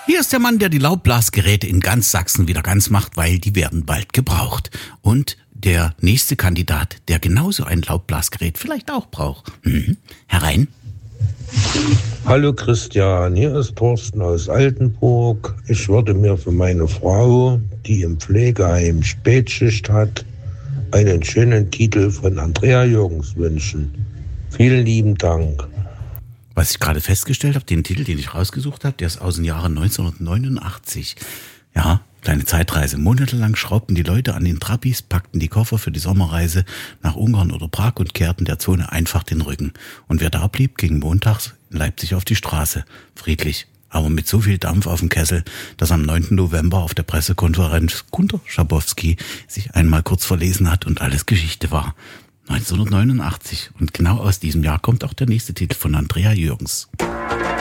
Hier ist der Mann, der die Laubblasgeräte in ganz Sachsen wieder ganz macht, weil die werden bald gebraucht. Und der nächste Kandidat, der genauso ein Laubblasgerät vielleicht auch braucht. Herein. Hallo Christian, hier ist Thorsten aus Altenburg. Ich würde mir für meine Frau, die im Pflegeheim Spätschicht hat, einen schönen Titel von Andrea Jürgens wünschen. Vielen lieben Dank. Was ich gerade festgestellt habe, den Titel, den ich rausgesucht habe, der ist aus dem Jahre 1989. Ja, kleine Zeitreise. Monatelang schraubten die Leute an den Trabis, packten die Koffer für die Sommerreise nach Ungarn oder Prag und kehrten der Zone einfach den Rücken. Und wer da blieb, ging montags in Leipzig auf die Straße. Friedlich, aber mit so viel Dampf auf dem Kessel, dass am 9. November auf der Pressekonferenz Gunter Schabowski sich einmal kurz verlesen hat und alles Geschichte war. 1989. Und genau aus diesem Jahr kommt auch der nächste Titel von Andrea Jürgens.